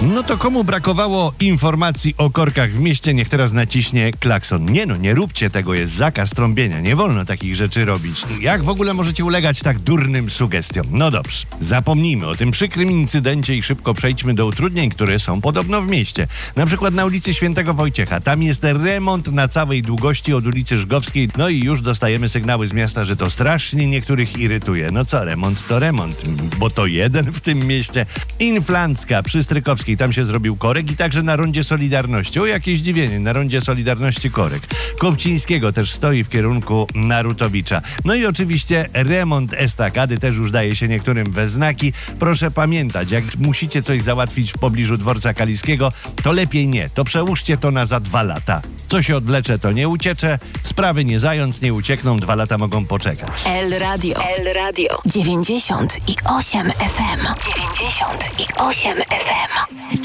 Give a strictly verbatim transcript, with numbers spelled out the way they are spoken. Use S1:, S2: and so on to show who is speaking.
S1: No to komu brakowało informacji o korkach w mieście, niech teraz naciśnie klakson. Nie no, nie róbcie tego, jest zakaz trąbienia, nie wolno takich rzeczy robić. Jak w ogóle możecie ulegać tak durnym sugestiom? No dobrze, zapomnijmy o tym przykrym incydencie i szybko przejdźmy do utrudnień, które są podobno w mieście. Na przykład na ulicy Świętego Wojciecha, tam jest remont na całej długości od ulicy Żgowskiej, no i już dostajemy sygnały z miasta, że to strasznie niektórych irytuje. No co, remont to remont, bo to jeden w tym mieście. Inflancka przy Strykowskiej, tam się zrobił korek i także na rondzie Solidarności. O, jakieś zdziwienie, na rondzie Solidarności korek. Kopcińskiego też stoi w kierunku Narutowicza. No i oczywiście remont estakady też już daje się niektórym we znaki. Proszę pamiętać, jak musicie coś załatwić w pobliżu dworca Kaliskiego, to lepiej nie, to przełóżcie to na za dwa lata. Co się odwlecze, to nie uciecze, sprawy nie zając, nie uciekną, dwa lata mogą poczekać.
S2: El Radio. El Radio. dziewięćdziesiąt i osiem F M. dziewięćdziesiąt i osiem F M.